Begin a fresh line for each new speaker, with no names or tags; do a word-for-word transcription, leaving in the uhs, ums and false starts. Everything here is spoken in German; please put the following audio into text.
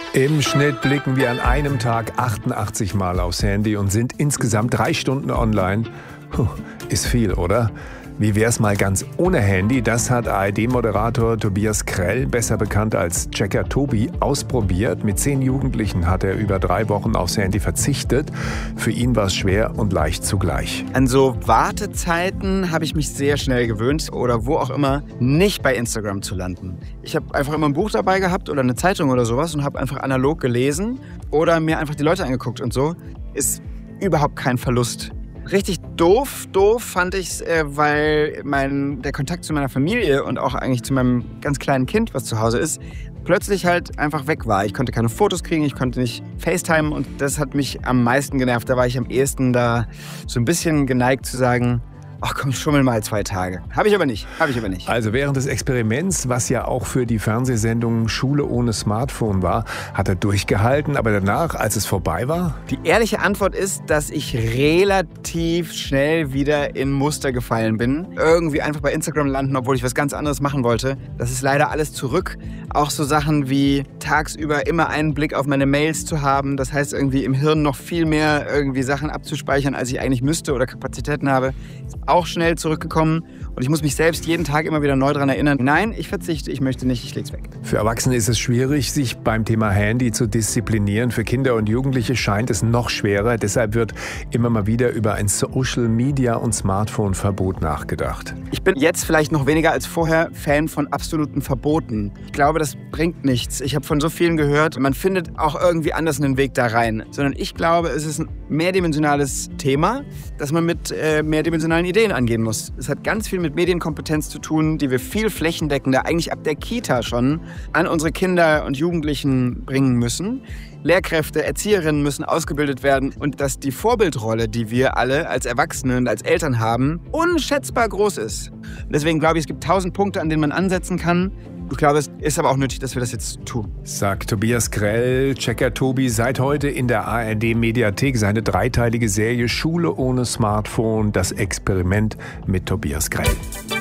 Im Schnitt blicken wir an einem Tag achtundachtzig Mal aufs Handy und sind insgesamt drei Stunden online. Puh, ist viel, oder? Wie wär's mal ganz ohne Handy? Das hat A R D-Moderator Tobias Krell, besser bekannt als Checker Tobi, ausprobiert. Mit zehn Jugendlichen hat er über drei Wochen aufs Handy verzichtet. Für ihn war es schwer und leicht zugleich.
An so Wartezeiten habe ich mich sehr schnell gewöhnt oder wo auch immer, nicht bei Instagram zu landen. Ich habe einfach immer ein Buch dabei gehabt oder eine Zeitung oder sowas und habe einfach analog gelesen oder mir einfach die Leute angeguckt und so. Ist überhaupt kein Verlust. Richtig doof, doof fand ich es, äh, weil mein, der Kontakt zu meiner Familie und auch eigentlich zu meinem ganz kleinen Kind, was zu Hause ist, plötzlich halt einfach weg war. Ich konnte keine Fotos kriegen, ich konnte nicht FaceTime und das hat mich am meisten genervt. Da war ich am ehesten da so ein bisschen geneigt zu sagen, ach komm, schummel mal zwei Tage. Habe ich aber nicht, habe ich aber nicht.
Also während des Experiments, was ja auch für die Fernsehsendung Schule ohne Smartphone war, hat er durchgehalten. Aber danach, als es vorbei war?
Die ehrliche Antwort ist, dass ich relativ schnell wieder in Muster gefallen bin. Irgendwie einfach bei Instagram landen, obwohl ich was ganz anderes machen wollte. Das ist leider alles zurück. Auch so Sachen wie tagsüber immer einen Blick auf meine Mails zu haben. Das heißt irgendwie im Hirn noch viel mehr irgendwie Sachen abzuspeichern, als ich eigentlich müsste oder Kapazitäten habe. Auch schnell zurückgekommen und ich muss mich selbst jeden Tag immer wieder neu daran erinnern. Nein, ich verzichte, ich möchte nicht, ich leg's weg.
Für Erwachsene ist es schwierig, sich beim Thema Handy zu disziplinieren. Für Kinder und Jugendliche scheint es noch schwerer. Deshalb wird immer mal wieder über ein Social-Media- und Smartphone-Verbot nachgedacht.
Ich bin jetzt vielleicht noch weniger als vorher Fan von absoluten Verboten. Ich glaube, das bringt nichts. Ich habe von so vielen gehört, man findet auch irgendwie anders einen Weg da rein. Sondern ich glaube, es ist ein mehrdimensionales Thema, das man mit äh, mehrdimensionalen Ideen angehen muss. Es hat ganz viel mit Medienkompetenz zu tun, die wir viel flächendeckender, eigentlich ab der Kita schon, an unsere Kinder und Jugendlichen bringen müssen. Lehrkräfte, Erzieherinnen müssen ausgebildet werden und dass die Vorbildrolle, die wir alle als Erwachsene und als Eltern haben, unschätzbar groß ist. Und deswegen glaube ich, es gibt tausend Punkte, an denen man ansetzen kann. Ich glaube, es ist aber auch nötig, dass wir das jetzt tun.
Sagt Tobias Krell, Checker Tobi, seit heute in der A R D-Mediathek seine dreiteilige Serie Schule ohne Smartphone, das Experiment mit Tobias Krell.